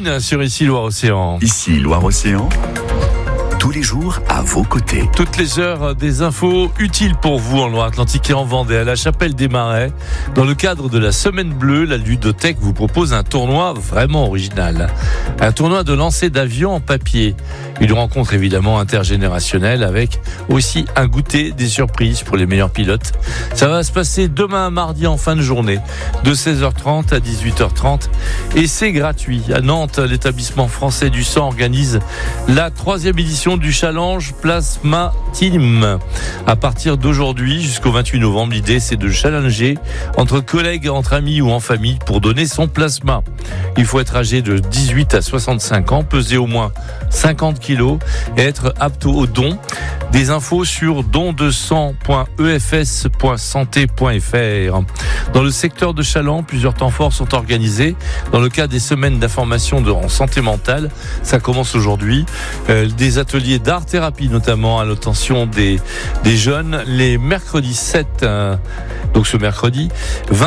Kevin sur Ici Loire-Océan. Ici Loire-Océan, tous les jours à vos côtés. Toutes les heures, des infos utiles pour vous en Loire-Atlantique et en Vendée, à la Chapelle des Marais. Dans le cadre de la Semaine Bleue, la ludothèque vous propose un tournoi vraiment original. Un tournoi de lancer d'avion en papier. Une rencontre évidemment intergénérationnelle avec aussi un goûter, des surprises pour les meilleurs pilotes. Ça va se passer demain mardi en fin de journée, de 16h30 à 18h30. Et c'est gratuit. À Nantes, l'établissement français du sang organise la 3e édition du Challenge Plasma Team. À partir d'aujourd'hui jusqu'au 28 novembre, l'idée c'est de challenger entre collègues, entre amis ou en famille pour donner son plasma. Il faut être âgé de 18 à 65 ans, peser au moins 50 kilos et être apte au don. Des infos sur dondesang.efs.santé.fr. Dans le secteur de Chaland, plusieurs temps forts sont organisés dans le cadre des semaines d'information en santé mentale. Ça commence aujourd'hui. Des ateliers d'art-thérapie notamment à l'attention des jeunes les mercredis 7. Donc ce mercredi 20